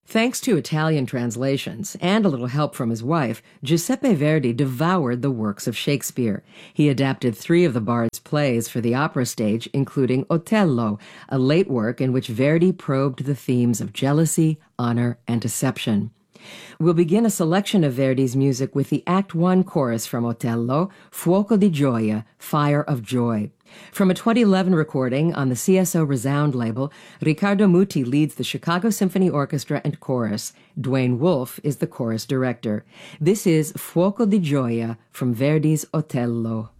Thanks to Italian translations and a little help from his wife, Giuseppe Verdi devoured the works of Shakespeare. He adapted 3 of the Bard's plays for the opera stage, including Otello, a late work in which Verdi probed the themes of jealousy, honor, and deception. We'll begin a selection of Verdi's music with the Act 1 chorus from Otello, Fuoco di Gioia, Fire of Joy. From a 2011 recording on the CSO Resound label, Riccardo Muti leads the Chicago Symphony Orchestra and Chorus. Dwayne Wolfe is the chorus director. This is Fuoco di Gioia from Verdi's Otello.